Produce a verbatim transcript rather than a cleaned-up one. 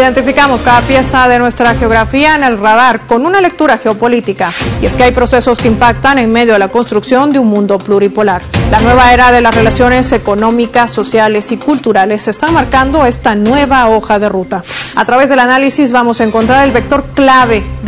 Identificamos cada pieza de nuestra geografía en el radar con una lectura geopolítica. Y es que hay procesos que impactan en medio de la construcción de un mundo pluripolar. La nueva era de las relaciones económicas, sociales y culturales está marcando esta nueva hoja de ruta. A través del análisis vamos a encontrar el vector clave de